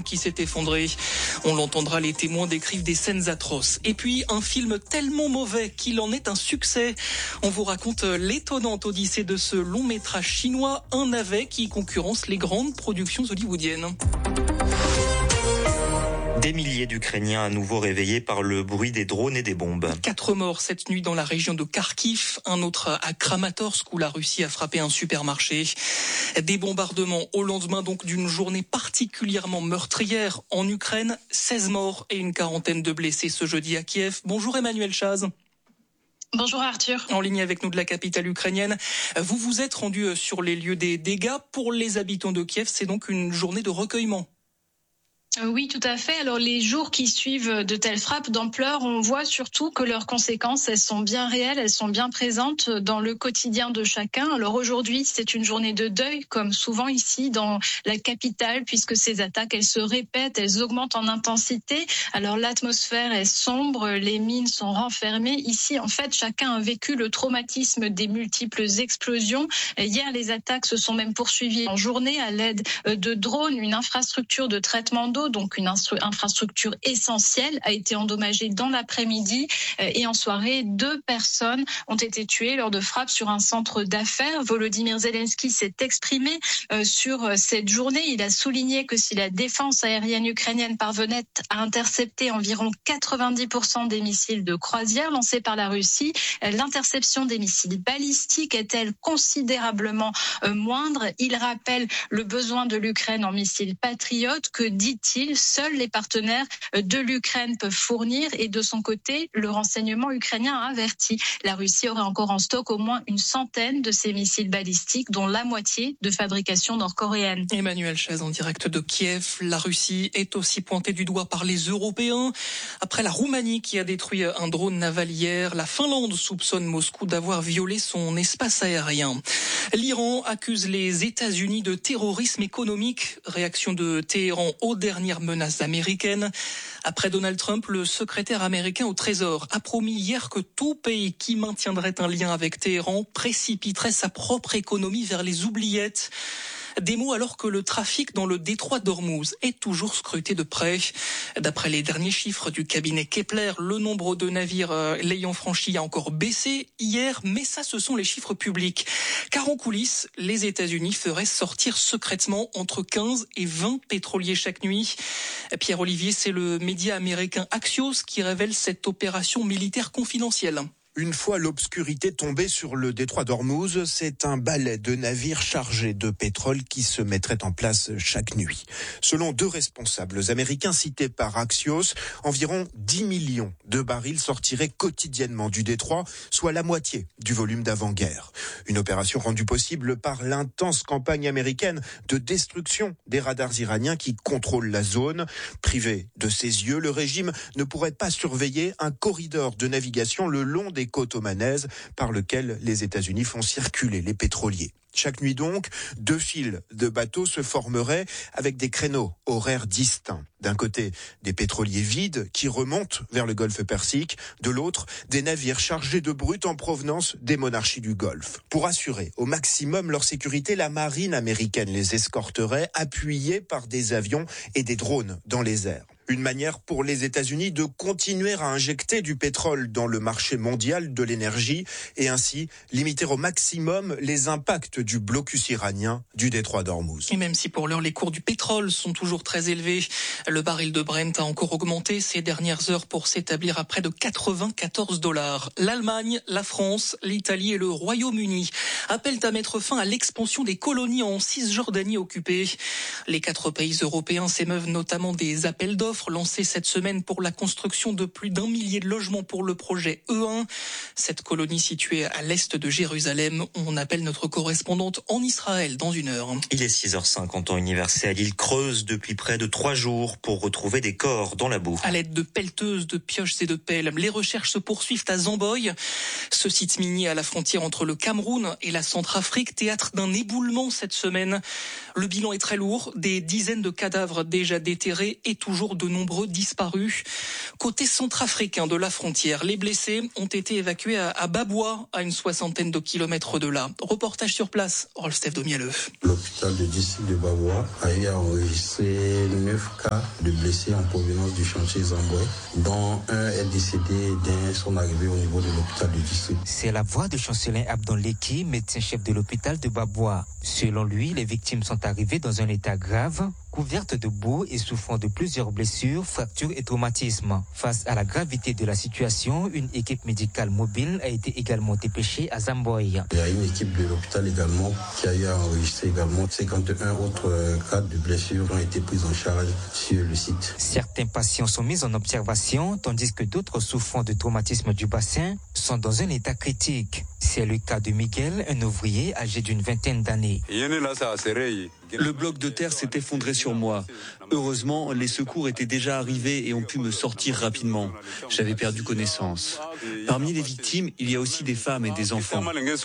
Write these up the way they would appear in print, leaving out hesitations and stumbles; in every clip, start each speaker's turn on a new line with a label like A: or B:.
A: drone qui s'est effondré. On l'entendra, les témoins décrivent des scènes atroces. Et puis, un film tellement mauvais qu'il en est un succès. On vous raconte l'étonnante odyssée de ce long métrage chinois, Un navet, qui concurrence les grandes productions hollywoodiennes.
B: Des milliers d'Ukrainiens à nouveau réveillés par le bruit des drones et des bombes.
A: 4 morts cette nuit dans la région de Kharkiv, un autre à Kramatorsk où la Russie a frappé un supermarché. Des bombardements au lendemain donc d'une journée particulièrement meurtrière en Ukraine. 16 morts et une quarantaine de blessés ce jeudi à Kiev. Bonjour Emmanuel Chaz.
C: Bonjour Arthur.
A: En ligne avec nous de la capitale ukrainienne. Vous vous êtes rendu sur les lieux des dégâts. Pour les habitants de Kiev, c'est donc une journée de recueillement.
C: Oui, tout à fait. Alors, les jours qui suivent de telles frappes d'ampleur, on voit surtout que leurs conséquences, elles sont bien réelles, elles sont bien présentes dans le quotidien de chacun. Alors aujourd'hui, c'est une journée de deuil, comme souvent ici dans la capitale, puisque ces attaques, elles se répètent, elles augmentent en intensité. Alors, l'atmosphère est sombre, les mines sont renfermées. Ici, en fait, chacun a vécu le traumatisme des multiples explosions. Hier, les attaques se sont même poursuivies en journée à l'aide de drones, une infrastructure de traitement d'eau, donc une infrastructure essentielle, a été endommagée dans l'après-midi. Et en soirée, 2 personnes ont été tuées lors de frappes sur un centre d'affaires. Volodymyr Zelensky s'est exprimé sur cette journée. Il a souligné que si la défense aérienne ukrainienne parvenait à intercepter environ 90% des missiles de croisière lancés par la Russie, l'interception des missiles balistiques est-elle considérablement moindre. Il rappelle le besoin de l'Ukraine en missiles patriotes que, dit-il, seuls les partenaires de l'Ukraine peuvent fournir, et de son côté, le renseignement ukrainien a averti. La Russie aurait encore en stock au moins une centaine de ces missiles balistiques, dont la moitié de fabrication nord-coréenne.
A: Emmanuel Chaz en direct de Kiev. La Russie est aussi pointée du doigt par les Européens. Après la Roumanie qui a détruit un drone naval hier, la Finlande soupçonne Moscou d'avoir violé son espace aérien. L'Iran accuse les États-Unis de terrorisme économique. Réaction de Téhéran aux dernières menaces américaines. Après Donald Trump, le secrétaire américain au Trésor a promis hier que tout pays qui maintiendrait un lien avec Téhéran précipiterait sa propre économie vers les oubliettes. Des mots alors que le trafic dans le détroit d'Ormuz est toujours scruté de près. D'après les derniers chiffres du cabinet Kepler, le nombre de navires l'ayant franchi a encore baissé hier, mais ça, ce sont les chiffres publics. Car en coulisses, les États-Unis feraient sortir secrètement entre 15 et 20 pétroliers chaque nuit. Pierre Olivier, c'est le média américain Axios qui révèle cette opération militaire confidentielle.
D: Une fois l'obscurité tombée sur le détroit d'Ormuz, c'est un balai de navires chargés de pétrole qui se mettrait en place chaque nuit. Selon 2 responsables américains cités par Axios, environ 10 millions de barils sortiraient quotidiennement du détroit, soit la moitié du volume d'avant-guerre. Une opération rendue possible par l'intense campagne américaine de destruction des radars iraniens qui contrôlent la zone. Privé de ses yeux, le régime ne pourrait pas surveiller un corridor de navigation le long des côtes omanaises par lequel les États-Unis font circuler les pétroliers. Chaque nuit donc, 2 files de bateaux se formeraient avec des créneaux horaires distincts. D'un côté, des pétroliers vides qui remontent vers le golfe Persique. De l'autre, des navires chargés de brut en provenance des monarchies du Golfe. Pour assurer au maximum leur sécurité, la marine américaine les escorterait, appuyés par des avions et des drones dans les airs. Une manière pour les États-Unis de continuer à injecter du pétrole dans le marché mondial de l'énergie et ainsi limiter au maximum les impacts du blocus iranien du détroit d'Ormuz.
A: Et même si pour l'heure les cours du pétrole sont toujours très élevés, le baril de Brent a encore augmenté ces dernières heures pour s'établir à près de $94. L'Allemagne, la France, l'Italie et le Royaume-Uni appellent à mettre fin à l'expansion des colonies en Cisjordanie occupée. Les 4 pays européens s'émeuvent notamment des appels d'offres lancés cette semaine pour la construction de plus d'1 millier de logements pour le projet E1. Cette colonie située à l'est de Jérusalem, on appelle notre correspondante en Israël dans 1 heure.
B: Il est 6h05 en temps universel. Il creuse depuis près de 3 jours pour retrouver des corps dans la boue.
A: À l'aide de pelleteuses, de pioches et de pelles, les recherches se poursuivent à Zamboy. Ce site minier à la frontière entre le Cameroun et la Centrafrique, théâtre d'un éboulement cette semaine. Le bilan est très lourd, des dizaines de cadavres déjà déterrés et toujours de nombreux disparus. Côté centrafricain de la frontière, les blessés ont été évacués à Babwa, à une 60aine de kilomètres de là. Reportage sur place, Rolf Domialeux.
E: L'hôpital de district de Babwa a eu à enregistrer 9 cas de blessés en provenance du chantier Zamboué, dont un est décédé dès son arrivée au niveau de l'hôpital de district.
F: C'est la voix de Chancelin Abdon Leki, médecin-chef de l'hôpital de Babwa. Selon lui, les victimes sont arrivées dans un état grave, couvertes de boue et souffrant de plusieurs blessures, fractures et traumatismes. Face à la gravité de la situation, une équipe médicale mobile a été également dépêchée à Zamboué.
E: Il y a une équipe de l'hôpital également qui a eu à enregistrer également 51 autres cas de blessures ont été prises en charge sur le site.
F: Certains patients sont mis en observation, tandis que d'autres souffrant de traumatisme du bassin sont dans un état critique. C'est le cas de Miguel, un ouvrier âgé d'une vingtaine d'années.
G: Le bloc de terre s'est effondré sur moi. Heureusement, les secours étaient déjà arrivés et ont pu me sortir rapidement. J'avais perdu connaissance. Parmi les victimes, il y a aussi des femmes et des enfants.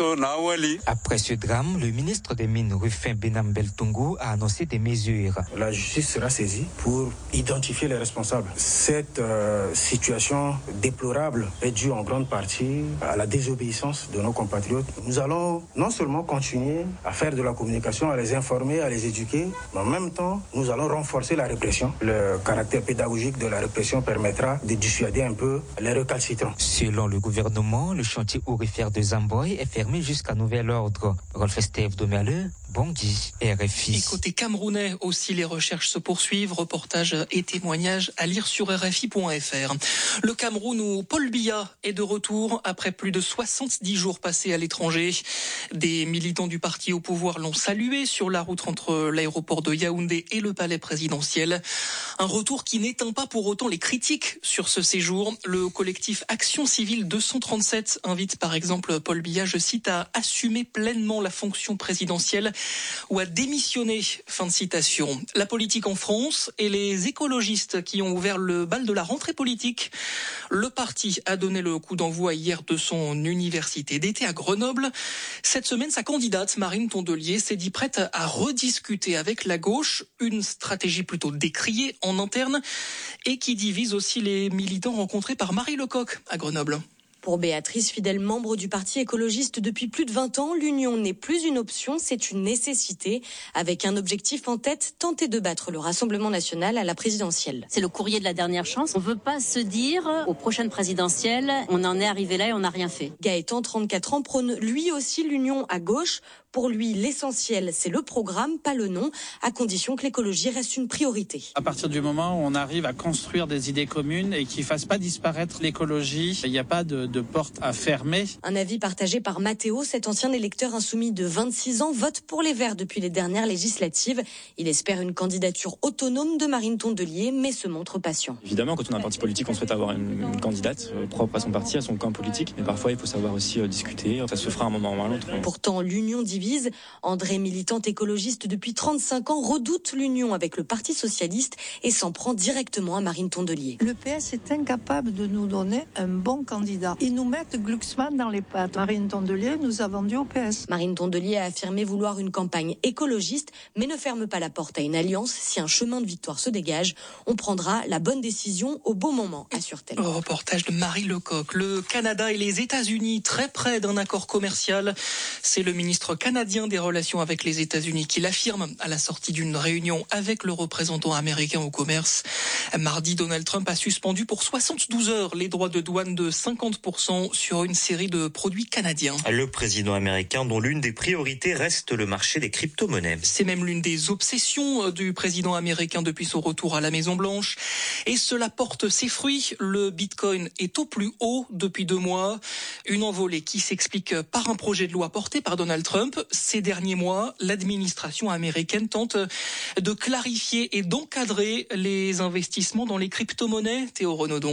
F: Après ce drame, le ministre des Mines, Rufin Benambel Tongo, a annoncé des mesures.
H: La justice sera saisie pour identifier les responsables. Cette situation déplorable est due en grande partie à la désobéissance de nos compatriotes. Nous allons non seulement continuer à faire de la communication, à les informer, à les éduquer, mais en même temps, nous allons renforcer la répression. Le caractère pédagogique de la répression permettra de dissuader un peu les récalcitrants.
F: Selon le gouvernement, le chantier aurifère de Zamboué est fermé jusqu'à nouvel ordre. Rolf Domialeux, Bangui, RFI.
A: Et côté camerounais aussi, les recherches se poursuivent. Reportages et témoignages à lire sur RFI.fr. Le Cameroun où Paul Biya est de retour après plus de 70 jours passés à l'étranger. Des militants du parti au pouvoir l'ont salué sur la route entre l'aéroport de Yaoundé et le palais présidentiel. Un retour qui n'éteint pas pour autant les critiques sur ce séjour. Le collectif Action Civile 237 invite par exemple Paul Biya, je cite, à assumer pleinement la fonction présidentielle ou à démissionner. Fin de citation. La politique en France et les écologistes qui ont ouvert le bal de la rentrée politique. Le parti a donné le coup d'envoi hier de son université d'été à Grenoble. Cette semaine, sa candidate Marine Tondelier s'est dit prête à rediscuter avec la gauche, une stratégie plutôt décriée en interne et qui divise aussi les militants rencontrés par Marie Lecoq à Grenoble.
I: Pour Béatrice, fidèle membre du Parti écologiste depuis plus de 20 ans, l'union n'est plus une option, c'est une nécessité. Avec un objectif en tête, tenter de battre le Rassemblement national à la présidentielle.
J: C'est le courrier de la dernière chance. On ne veut pas se dire aux prochaines présidentielles, on en est arrivé là et on n'a rien fait.
I: Gaëtan, 34 ans, prône lui aussi l'union à gauche. Pour lui, l'essentiel, c'est le programme, pas le nom, à condition que l'écologie reste une priorité.
K: À partir du moment où on arrive à construire des idées communes et qui ne fassent pas disparaître l'écologie, il n'y a pas de porte à fermer.
I: Un avis partagé par Mathéo, cet ancien électeur insoumis de 26 ans, vote pour les Verts depuis les dernières législatives. Il espère une candidature autonome de Marine Tondelier, mais se montre patient.
L: Évidemment, quand on a un parti politique, on souhaite avoir une candidate propre à son parti, à son camp politique. Mais parfois, il faut savoir aussi discuter. Ça se fera à un moment ou à un autre.
I: Pourtant, l'union divise. André, militante écologiste depuis 35 ans, redoute l'union avec le Parti socialiste et s'en prend directement à Marine Tondelier.
M: Le PS est incapable de nous donner un bon candidat. Ils nous mettent Glucksmann dans les pattes. Marine Tondelier nous a vendu au PS.
I: Marine Tondelier a affirmé vouloir une campagne écologiste, mais ne ferme pas la porte à une alliance. Si un chemin de victoire se dégage, on prendra la bonne décision au bon moment, assure-t-elle.
A: Au reportage de Marie Lecoq. Le Canada et les États-Unis très près d'un accord commercial. C'est le ministre canadien des relations avec les États-Unis qui l'affirme à la sortie d'une réunion avec le représentant américain au commerce. Mardi, Donald Trump a suspendu pour 72 heures les droits de douane de 50% sur une série de produits canadiens.
B: Le président américain dont l'une des priorités reste le marché des crypto-monnaies.
A: C'est même l'une des obsessions du président américain depuis son retour à la Maison-Blanche. Et cela porte ses fruits. Le Bitcoin est au plus haut depuis 2 mois. Une envolée qui s'explique par un projet de loi porté par Donald Trump. Ces derniers mois, l'administration américaine tente de clarifier et d'encadrer les investissements dans les crypto-monnaies. Théo Renaudon.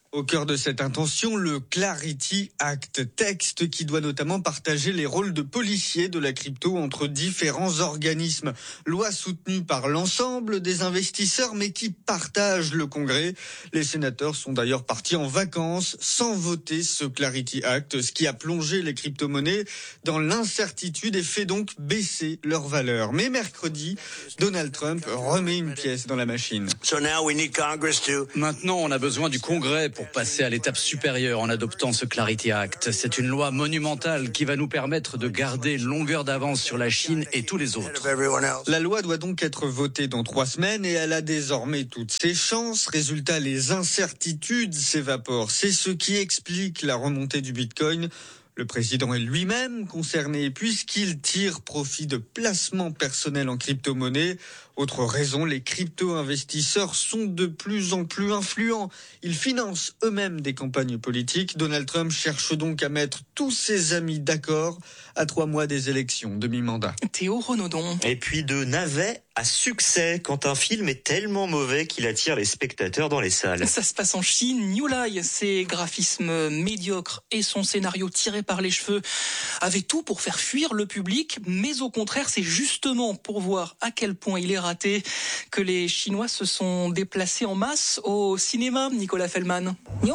N: Au cœur de cette intention, le Clarity Act, texte qui doit notamment partager les rôles de policiers de la crypto entre différents organismes. Loi soutenue par l'ensemble des investisseurs, mais qui partage le Congrès. Les sénateurs sont d'ailleurs partis en vacances sans voter ce Clarity Act, ce qui a plongé les crypto-monnaies dans l'incertitude et fait donc baisser leur valeur. Mais mercredi, Donald Trump remet une pièce dans la machine.
O: Maintenant, on a besoin du Congrès pour passer à l'étape supérieure en adoptant ce Clarity Act. C'est une loi monumentale qui va nous permettre de garder une longueur d'avance sur la Chine et tous les autres.
N: La loi doit donc être votée dans 3 semaines et elle a désormais toutes ses chances. Résultat, les incertitudes s'évaporent. C'est ce qui explique la remontée du Bitcoin. Le président est lui-même concerné puisqu'il tire profit de placements personnels en crypto-monnaie. Autre raison, les crypto-investisseurs sont de plus en plus influents. Ils financent eux-mêmes des campagnes politiques. Donald Trump cherche donc à mettre tous ses amis d'accord à 3 mois des élections de mi-mandat.
A: Théo Renaudon.
B: Et puis de navet à succès quand un film est tellement mauvais qu'il attire les spectateurs dans les salles.
A: Ça se passe en Chine. New Lai, ses graphismes médiocres et son scénario tiré par les cheveux avaient tout pour faire fuir le public, mais au contraire, c'est justement pour voir à quel point il est raté que les Chinois se sont déplacés en masse au cinéma. Nicolas Fellman.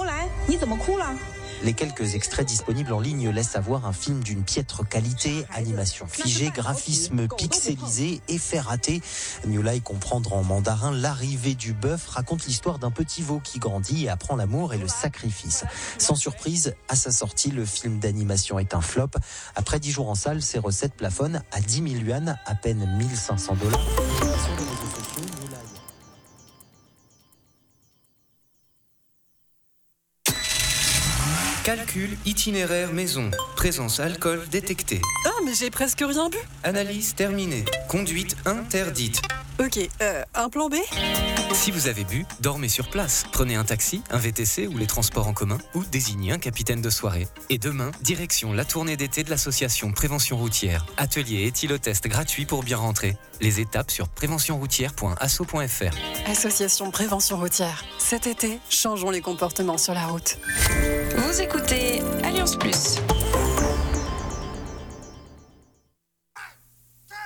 P: Les quelques extraits disponibles en ligne laissent avoir un film d'une piètre qualité, animation figée, graphisme pixelisé, effets ratés. New Lai comprendre en mandarin l'arrivée du bœuf raconte l'histoire d'un petit veau qui grandit et apprend l'amour et le sacrifice. Sans surprise, à sa sortie, le film d'animation est un flop. Après 10 jours en salle, ses recettes plafonnent à 10 000 yuan, à peine $1 500. Sur les réseaux sociaux, New Lai.
Q: Calcul itinéraire maison. Présence alcool détectée.
R: Ah, mais j'ai presque rien bu.
Q: Analyse terminée. Conduite interdite.
R: Ok, un plan B ?
Q: Si vous avez bu, dormez sur place. Prenez un taxi, un VTC ou les transports en commun ou désignez un capitaine de soirée. Et demain, direction la tournée d'été de l'association Prévention Routière. Atelier éthylotest gratuit pour bien rentrer. Les étapes sur préventionroutière.asso.fr.
R: Association Prévention Routière. Cet été, changeons les comportements sur la route.
S: Vous écoutez Alliance Plus.